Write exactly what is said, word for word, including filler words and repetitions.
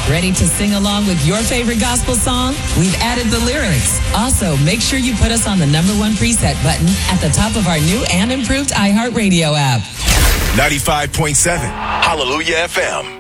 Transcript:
Ready to sing along with your favorite gospel song? We've added the lyrics. Also, make sure you put us on the number one preset button at the top of our new and improved iHeartRadio app. ninety-five point seven Hallelujah F M.